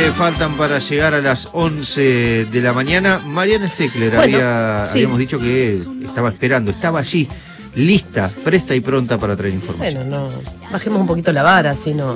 me faltan para llegar a las 11 de la mañana. Mariana Steckler, habíamos dicho que estaba esperando, estaba allí, lista, presta y pronta para traer información. Bueno, bajemos un poquito la vara, si no.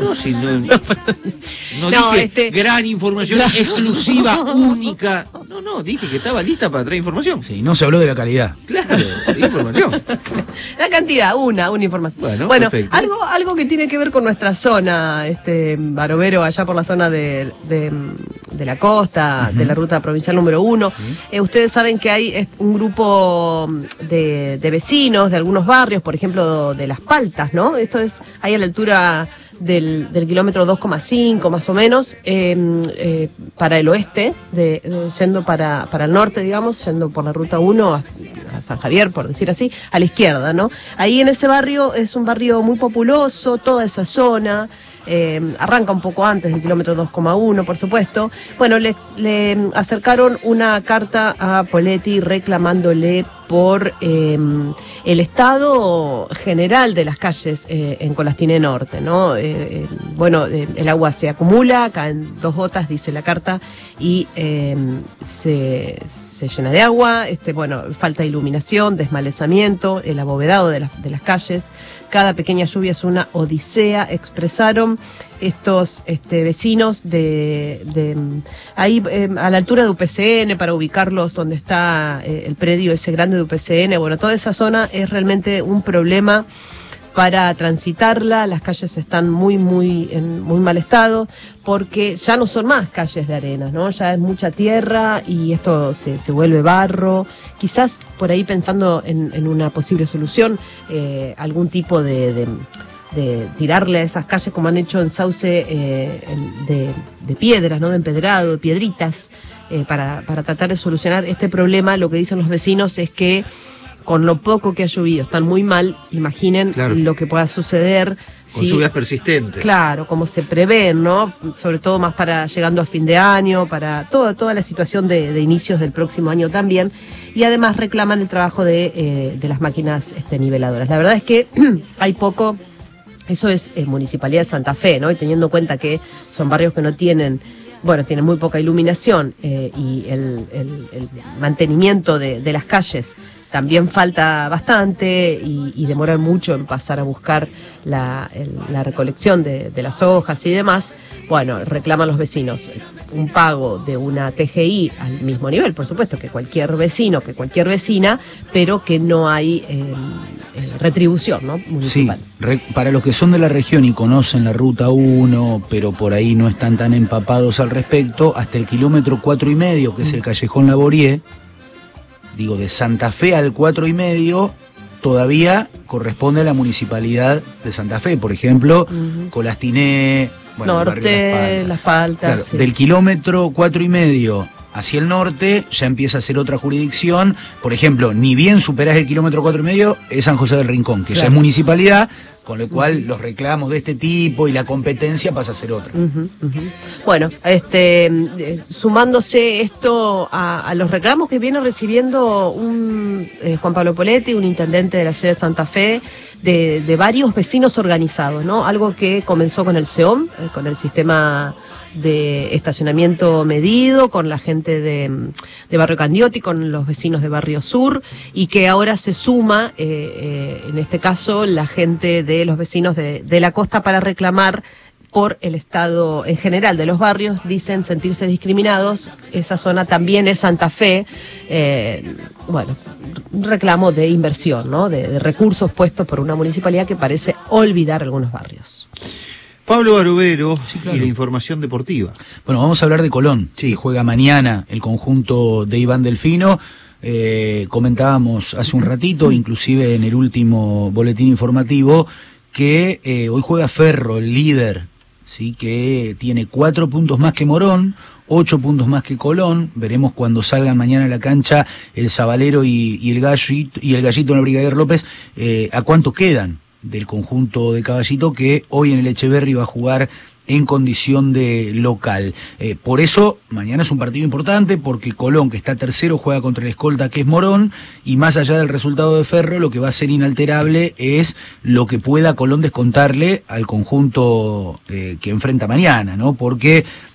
No dije gran información, exclusiva, única. Dije que estaba lista para traer información. Sí, no se habló de la calidad. Claro, información. La cantidad, una información. Bueno, algo que tiene que ver con nuestra zona, Barovero, allá por la zona de la costa, de la ruta provincial número 1. Ustedes saben que hay un grupo de vecinos de algunos barrios, por ejemplo, de Las Paltas, ¿no? Esto es ahí a la altura del kilómetro 2,5 más o menos, para el oeste, yendo para el norte, digamos, yendo por la ruta 1 a San Javier, por decir así, a la izquierda, ¿no? Ahí en ese barrio es un barrio muy populoso, toda esa zona. Arranca un poco antes del kilómetro 2,1, por supuesto. Bueno, le acercaron una carta a Poletti reclamándole por el estado general de las calles en Colastiné Norte, ¿no? El agua se acumula, caen 2 gotas, dice la carta, y se llena de agua, falta de iluminación, desmalezamiento, el abovedado de las calles. Cada pequeña lluvia es una odisea, expresaron estos vecinos de ahí a la altura de UPCN, para ubicarlos donde está el predio ese grande de UPCN. Bueno, toda esa zona es realmente un problema para transitarla. Las calles están en muy mal estado, porque ya no son más calles de arena, ¿no? Ya es mucha tierra y esto se vuelve barro. Quizás por ahí, pensando en una posible solución, algún tipo de tirarle a esas calles, como han hecho en Sauce, de piedras, ¿no? De empedrado, de piedritas, para tratar de solucionar este problema. Lo que dicen los vecinos es que con lo poco que ha llovido están muy mal. Imaginen lo que pueda suceder con lluvias persistentes. Claro, como se prevén, ¿no? Sobre todo más para llegando a fin de año, para toda la situación de inicios del próximo año también. Y además reclaman el trabajo de las máquinas niveladoras. La verdad es que hay poco. Eso es Municipalidad de Santa Fe, ¿no? Y teniendo en cuenta que son barrios que no tienen muy poca iluminación, y el mantenimiento de las calles también falta bastante, y demoran mucho en pasar a buscar la recolección de las hojas y demás. Bueno, reclaman los vecinos un pago de una TGI al mismo nivel, por supuesto, que cualquier vecino, que cualquier vecina, pero que no hay retribución, ¿no? Municipal. Sí, para los que son de la región y conocen la ruta 1, pero por ahí no están tan empapados al respecto, hasta el kilómetro 4,5, que es el Callejón Lavorier, de Santa Fe al 4,5, todavía corresponde a la Municipalidad de Santa Fe. Por ejemplo, Colastiné, Norte, Las Paltas. Claro, sí. Del kilómetro 4,5 hacia el norte ya empieza a ser otra jurisdicción. Por ejemplo, ni bien superás el kilómetro 4,5, es San José del Rincón, que ya es municipalidad, con lo cual los reclamos de este tipo y la competencia pasa a ser otra. Bueno, sumándose esto a los reclamos que viene recibiendo Juan Pablo Poletti, un intendente de la ciudad de Santa Fe, de varios vecinos organizados, ¿no? Algo que comenzó con el SEOM, con el sistema de estacionamiento medido, con la gente de Barrio Candioti, con los vecinos de Barrio Sur, y que ahora se suma, en este caso, la gente de los vecinos de la costa, para reclamar por el estado en general de los barrios. Dicen sentirse discriminados. Esa zona también es Santa Fe. Un reclamo de inversión, ¿no? De recursos puestos por una municipalidad que parece olvidar algunos barrios. Pablo Barovero, y la información deportiva. Bueno, vamos a hablar de Colón, que juega mañana el conjunto de Iván Delfino. Comentábamos hace un ratito, inclusive en el último boletín informativo, que hoy juega Ferro, el líder, ¿sí? Que tiene 4 puntos más que Morón, 8 puntos más que Colón. Veremos cuando salgan mañana a la cancha el Zabalero y el Gallito en el Brigadier López, a cuánto quedan del conjunto de Caballito, que hoy en el Echeverri va a jugar en condición de local. Por eso mañana es un partido importante, porque Colón, que está tercero, juega contra el escolta, que es Morón, y más allá del resultado de Ferro, lo que va a ser inalterable es lo que pueda Colón descontarle al conjunto que enfrenta mañana, ¿no? Porque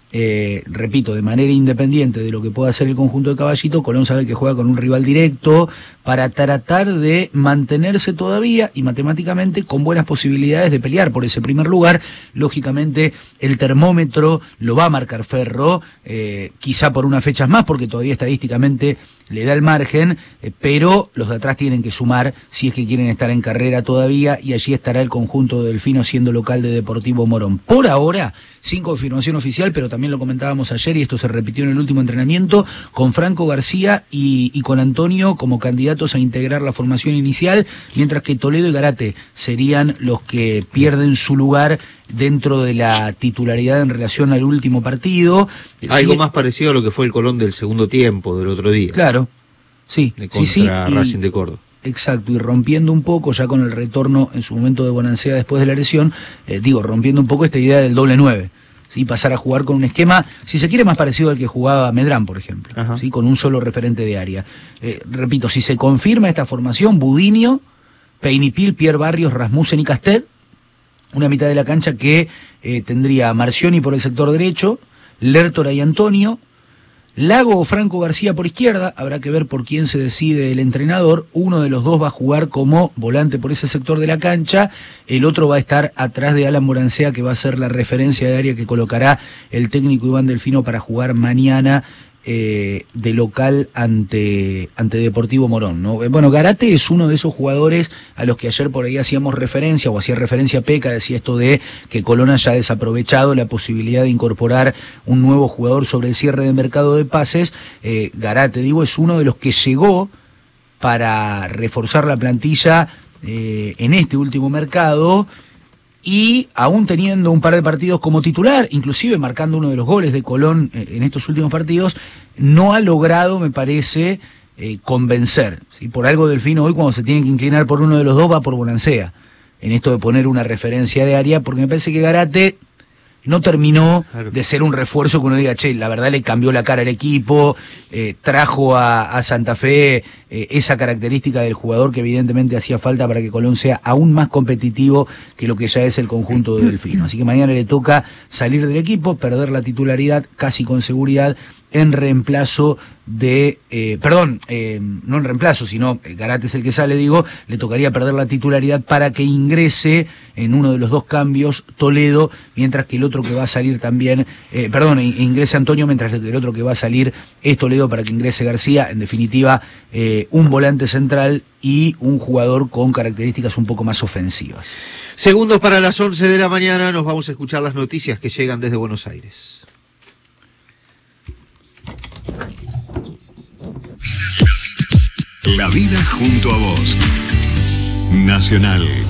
repito, de manera independiente de lo que pueda hacer el conjunto de Caballito, Colón sabe que juega con un rival directo para tratar de mantenerse todavía y matemáticamente con buenas posibilidades de pelear por ese primer lugar. Lógicamente el termómetro lo va a marcar Ferro, quizá por unas fechas más porque todavía estadísticamente le da el margen, pero los de atrás tienen que sumar si es que quieren estar en carrera todavía, y allí estará el conjunto de Delfino siendo local de Deportivo Morón. Por ahora, sin confirmación oficial, pero también lo comentábamos ayer y esto se repitió en el último entrenamiento, con Franco García y con Antonio como candidatos a integrar la formación inicial, mientras que Toledo y Garate serían los que pierden su lugar dentro de la titularidad en relación al último partido. Algo más parecido a lo que fue el Colón del segundo tiempo, del otro día. Claro, sí. Contra Racing de Córdoba. Exacto, y rompiendo un poco, ya con el retorno en su momento de Bonancea después de la lesión, rompiendo un poco esta idea del doble 9. ¿Sí? Pasar a jugar con un esquema, si se quiere, más parecido al que jugaba Medrán, por ejemplo, ¿sí? Con un solo referente de área. Repito, si se confirma esta formación, Budinio, Peinipil, Pierre Barrios, Rasmussen y Castet, una mitad de la cancha que tendría Marcioni por el sector derecho, Lertora y Antonio, Lago o Franco García por izquierda, habrá que ver por quién se decide el entrenador. Uno de los dos va a jugar como volante por ese sector de la cancha, el otro va a estar atrás de Alan Borancea, que va a ser la referencia de área que colocará el técnico Iván Delfino para jugar mañana de local ante Deportivo Morón, ¿no? Bueno, Garate es uno de esos jugadores a los que ayer por ahí hacíamos referencia, o hacía referencia Peca, decía esto de que Colón haya desaprovechado la posibilidad de incorporar un nuevo jugador sobre el cierre de mercado de pases. Garate, es uno de los que llegó para reforzar la plantilla en este último mercado, y aún teniendo un par de partidos como titular, inclusive marcando uno de los goles de Colón en estos últimos partidos, no ha logrado, me parece, convencer, ¿sí? Por algo Delfino hoy, cuando se tiene que inclinar por uno de los dos, va por Bonancea, en esto de poner una referencia de área, porque me parece que Garate no terminó de ser un refuerzo que uno diga, che, la verdad le cambió la cara al equipo, trajo a Santa Fe esa característica del jugador que evidentemente hacía falta para que Colón sea aún más competitivo que lo que ya es el conjunto de Delfino. Así que mañana le toca salir del equipo, perder la titularidad casi con seguridad, en reemplazo de, no en reemplazo, sino Garate es el que sale, le tocaría perder la titularidad para que ingrese en uno de los dos cambios Toledo, mientras que el otro que va a salir también, ingrese Antonio, mientras que el otro que va a salir es Toledo para que ingrese García. En definitiva, un volante central y un jugador con características un poco más ofensivas. Segundos para las 11 de la mañana, nos vamos a escuchar las noticias que llegan desde Buenos Aires. La vida junto a vos. Nacional.